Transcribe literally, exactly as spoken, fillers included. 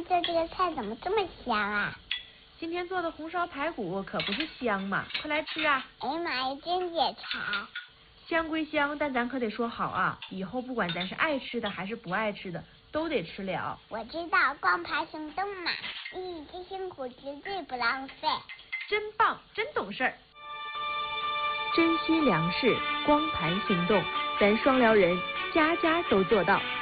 天做这个菜怎么这么香啊？ 今天做的红烧排骨可不是香吗？快来吃啊！ 哎呀妈呀，真解馋！ 香归香，但咱可得说好啊，以后不管咱是爱吃的还是不爱吃的，都得吃了。 我知道，光盘行动嘛，一己辛苦绝对不浪费。 真棒，真懂事儿。珍惜粮食，光盘行动，咱双辽人家家都做到。